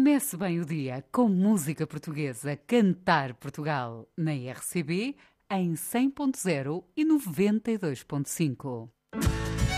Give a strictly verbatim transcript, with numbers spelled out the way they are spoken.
Comece bem o dia com música portuguesa, Cantar Portugal, na R C B, em cem ponto zero e noventa e dois ponto cinco.